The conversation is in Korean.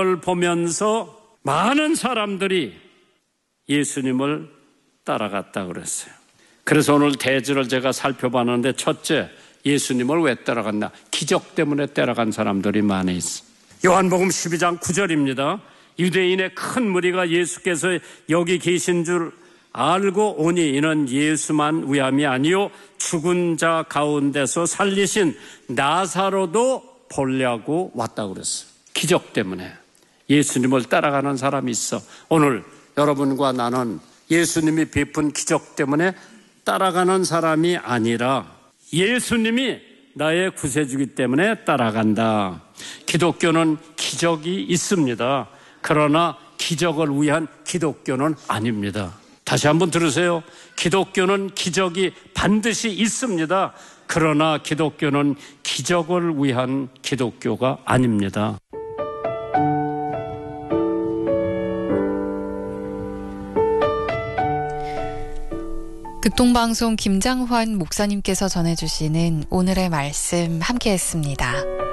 그걸 보면서 많은 사람들이 예수님을 따라갔다 그랬어요. 그래서 오늘 대지를 제가 살펴봤는데 첫째, 예수님을 왜 따라갔나? 기적 때문에 따라간 사람들이 많이 있어. 요한복음 12장 9절입니다. 유대인의 큰 무리가 예수께서 여기 계신 줄 알고 오니 이는 예수만 위함이 아니요 죽은 자 가운데서 살리신 나사로도 보려고 왔다고 그랬어요. 기적 때문에 예수님을 따라가는 사람이 있어. 오늘 여러분과 나는 예수님이 베푼 기적 때문에 따라가는 사람이 아니라 예수님이 나의 구세주기 때문에 따라간다. 기독교는 기적이 있습니다. 그러나 기적을 위한 기독교는 아닙니다. 다시 한번 들으세요. 기독교는 기적이 반드시 있습니다. 그러나 기독교는 기적을 위한 기독교가 아닙니다. 극동방송 김장환 목사님께서 전해주시는 오늘의 말씀 함께했습니다.